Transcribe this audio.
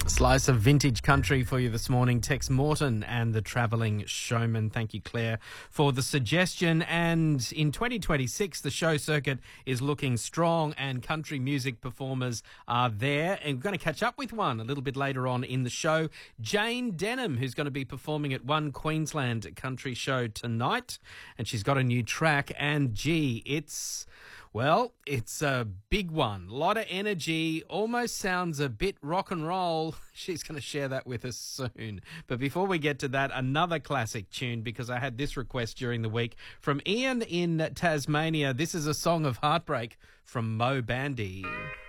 Slice of vintage country for you this morning. Tex Morton and the Travelling Showman. Thank you, Claire, for the suggestion. And in 2026, the show circuit is looking strong and country music performers are there. And we're going to catch up with one a little bit later on in the show. Jane Denham, who's going to be performing at One Queensland Country Show tonight. And she's got a new track. And gee, it's a big one. A lot of energy. Almost sounds a bit rock and roll. She's going to share that with us soon. But before we get to that, another classic tune, because I had this request during the week from Ian in Tasmania. This is a song of heartbreak from Mo Bandy.